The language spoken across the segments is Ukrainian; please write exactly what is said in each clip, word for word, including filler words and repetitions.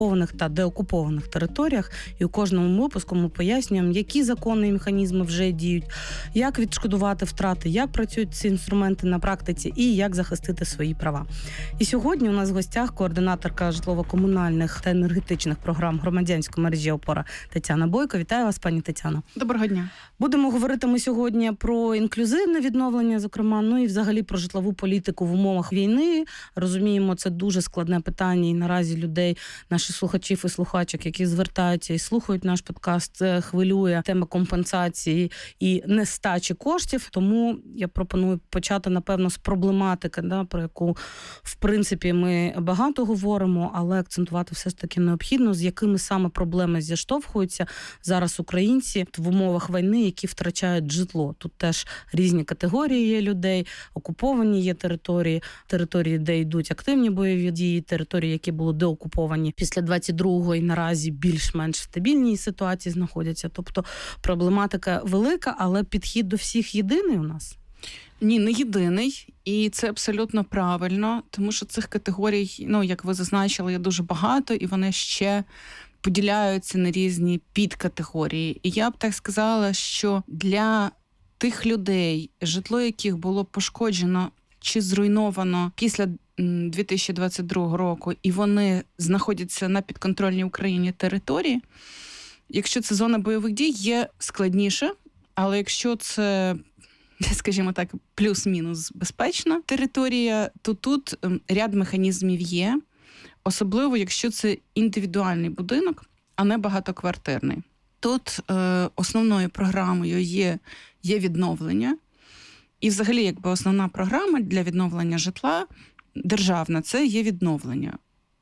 окупованих та деокупованих територіях. І у кожному випуску ми пояснюємо, які закони і механізми вже діють, як відшкодувати втрати, як працюють ці інструменти на практиці і як захистити свої права. І сьогодні у нас в гостях координаторка житлово-комунальних та енергетичних програм громадянської мережі «Опора» Тетяна Бойко. Вітаю вас, пані Тетяно. Доброго дня. Будемо говорити ми сьогодні про інклюзивне відновлення, зокрема, ну і взагалі про житлову політику в умовах війни. Розуміємо, це дуже складне питання, і наразі людей, наших слухачів і слухачок, які звертаються і слухають наш подкаст, хвилює тема компенсації і нестачі коштів. Тому я пропоную почати, напевно, з проблематики, да, про яку, в принципі, ми багато говоримо, але акцентувати все ж таки необхідно, з якими саме проблеми зіштовхуються зараз українці в умовах війни, які втрачають житло. Тут теж різні категорії є людей, окуповані є території, території, де йдуть активні бойові дії, території, які були деокуповані після двадцять другого і наразі більш-менш в стабільній ситуації знаходяться. Тобто проблематика велика, але підхід до всіх єдиний у нас? Ні, не єдиний. І це абсолютно правильно, тому що цих категорій, ну, як ви зазначили, є дуже багато, і вони ще поділяються на різні підкатегорії. І я б так сказала, що для тих людей, житло яких було пошкоджено чи зруйновано після дві тисячі двадцять другого року, і вони знаходяться на підконтрольній Україні території, якщо це зона бойових дій, є складніше, але якщо це, скажімо так, плюс-мінус безпечна територія, то тут ряд механізмів є, особливо якщо це індивідуальний будинок, а не багатоквартирний. Тут е, основною програмою є, є відновлення. І взагалі, якби основна програма для відновлення житла державна, це є відновлення.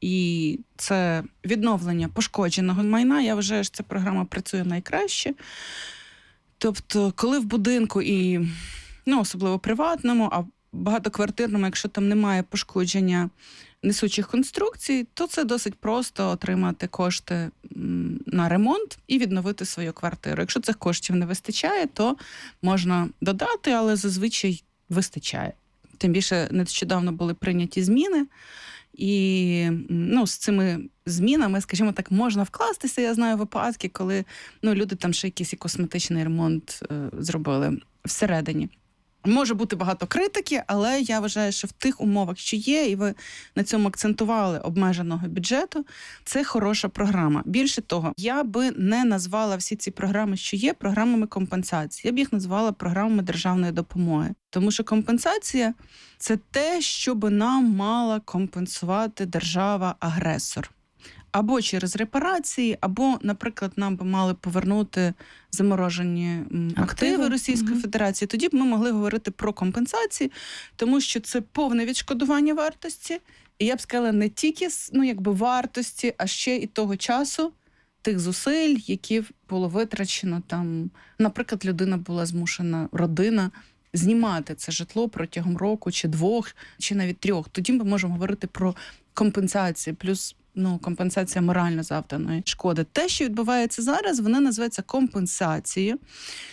І це відновлення пошкодженого майна. Я вважаю, що ця програма працює найкраще. Тобто, коли в будинку і, ну, особливо приватному, а багатоквартирному, якщо там немає пошкодження несучих конструкцій, то це досить просто отримати кошти на ремонт і відновити свою квартиру. Якщо цих коштів не вистачає, то можна додати, але зазвичай вистачає. Тим більше нещодавно були прийняті зміни, і, ну, з цими змінами, скажімо так, можна вкластися. Я знаю випадки, коли, ну, люди там ще якийсь і косметичний ремонт е, зробили всередині. Може бути багато критики, але я вважаю, що в тих умовах, що є, і ви на цьому акцентували, обмеженого бюджету, це хороша програма. Більше того, я би не назвала всі ці програми, що є, програмами компенсації. Я б їх назвала програмами державної допомоги. Тому що компенсація – це те, що би нам мала компенсувати держава-агресор. Або через репарації, або, наприклад, нам би мали повернути заморожені активи, активи Російської угу. Федерації. Тоді б ми могли говорити про компенсації, тому що це повне відшкодування вартості. І я б сказала, не тільки, ну, якби вартості, а ще і того часу, тих зусиль, які було витрачено там. Наприклад, людина була змушена, родина, знімати це житло протягом року, чи двох, чи навіть трьох. Тоді ми можемо говорити про компенсації, плюс ну, компенсація морально завданої шкоди. Те, що відбувається зараз, вона називається компенсацією.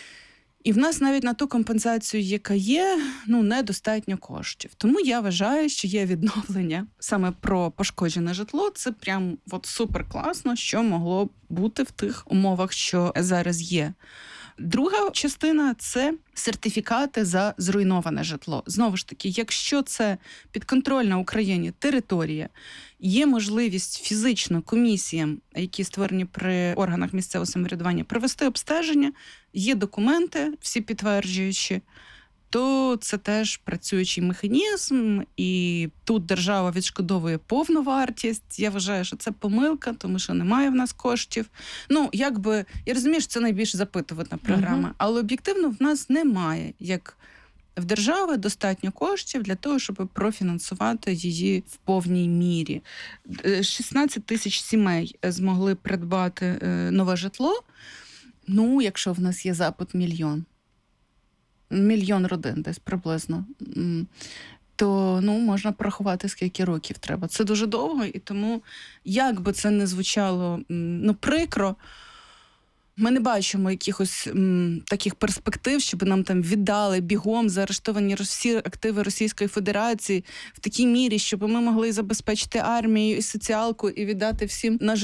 І в нас навіть на ту компенсацію, яка є, ну, недостатньо коштів. Тому я вважаю, що є відновлення саме про пошкоджене житло. Це прям от супер класно, що могло бути в тих умовах, що зараз є. Друга частина – це сертифікати за зруйноване житло. Знову ж таки, якщо це підконтрольна Україні територія, є можливість фізично комісіям, які створені при органах місцевого самоврядування, провести обстеження, є документи, всі підтверджуючі, то це теж працюючий механізм, і тут держава відшкодовує повну вартість. Я вважаю, що це помилка, тому що немає в нас коштів. Ну, якби, я розумію, що це найбільш запитувана програма, uh-huh. але об'єктивно в нас немає, як в держави, достатньо коштів для того, щоб профінансувати її в повній мірі. шістнадцять тисяч сімей змогли придбати нове житло, ну, якщо в нас є запит мільйон. Мільйон родин десь приблизно, то, ну, можна порахувати, скільки років треба. Це дуже довго, і тому, як би це не звучало, ну, прикро, Ми не бачимо якихось м, таких перспектив, щоб нам там віддали бігом заарештовані всі активи Російської Федерації в такій мірі, щоб ми могли забезпечити армію і соціалку і віддати всім на